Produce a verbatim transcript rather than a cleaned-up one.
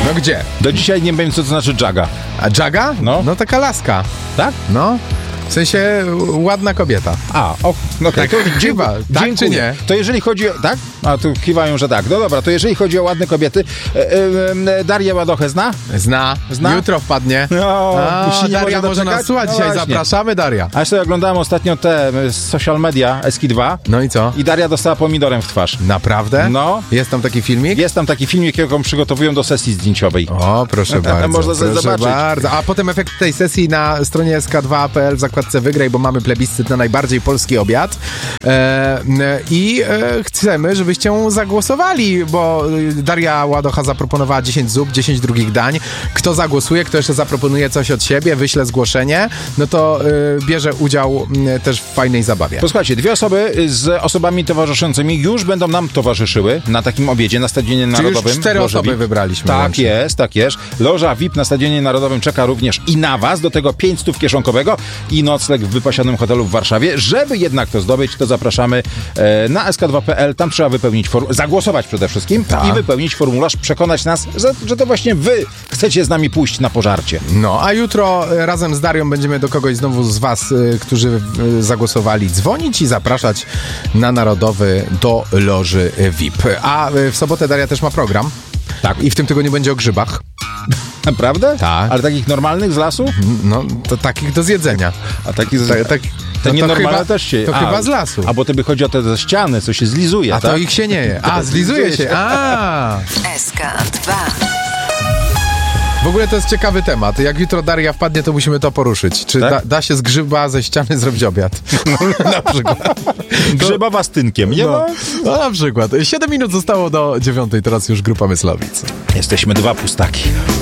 No gdzie? Do dzisiaj nie wiem, co to znaczy dżaga. A dżaga? No. No taka laska. Tak? No. W sensie ładna kobieta. A, o, no tak. Dziękuję. Tak Dziękuję. czy nie? To jeżeli chodzi o... Tak? A tu kiwają, że tak. No dobra, to jeżeli chodzi o ładne kobiety, e, e, Darię Ładochę zna? Zna. Zna? Jutro wpadnie. No, A, już się nie Daria może doczekać? nas słuchać No dzisiaj. właśnie. Zapraszamy, Daria. A ja sobie oglądałem ostatnio te e, social media Eski dwa No i co? i Daria dostała pomidorem w twarz. Naprawdę? No. Jest tam taki filmik? Jest tam taki filmik, jaką przygotowują do sesji zdjęciowej. O, proszę bardzo. Można sobie proszę zobaczyć. bardzo. A potem efekt tej sesji na stronie S K dwa kropka P L w zakładce Wygraj, bo mamy plebiscyt na najbardziej polski obiad. E, I e, chcemy, żebyście zagłosowali, bo Daria Ładocha zaproponowała dziesięć zup, dziesięć drugich dań. Kto zagłosuje, kto jeszcze zaproponuje coś od siebie, wyśle zgłoszenie, no to e, bierze udział e, też w fajnej zabawie. Posłuchajcie, dwie osoby z osobami towarzyszącymi już będą nam towarzyszyły na takim obiedzie na Stadionie Narodowym. Już cztery Loże osoby V I P. wybraliśmy. Tak łącznie. jest, tak jest. Loża V I P na Stadionie Narodowym czeka również i na was. Do tego pięć stów kieszonkowego i nocleg w wypasionym hotelu w Warszawie. Żeby jednak to zdobyć, to zapraszamy e, na S K dwa kropka P L. Tam trzeba wypełnić form- zagłosować przede wszystkim Tak. i wypełnić formularz, przekonać nas, że, że to właśnie wy chcecie z nami pójść na pożarcie. No, a jutro e, razem z Darią będziemy do kogoś znowu z was, e, którzy e, zagłosowali, dzwonić i zapraszać na Narodowy do Loży V I P. A e, w sobotę Daria też ma program. Tak. I w tym tygodniu będzie o grzybach. Naprawdę? Tak. Ale takich normalnych z lasu? No, to takich do zjedzenia. A takich z... Tak, tak, Te to nienormalne chyba- też się... to a, chyba z lasu. A bo tobie chodzi o te ze ściany, co się zlizuje, A tak? to ich się nie je. A, zlizuje się. A. S K dwa. W ogóle to jest ciekawy temat. Jak jutro Daria wpadnie, to musimy to poruszyć. Czy Tak? da, da się z grzyba ze ściany zrobić obiad? Na przykład. Grzybowa z tynkiem, nie No, ma? no na przykład. Siedem minut zostało do dziewiątej, teraz już grupa Myslowic. Jesteśmy dwa pustaki.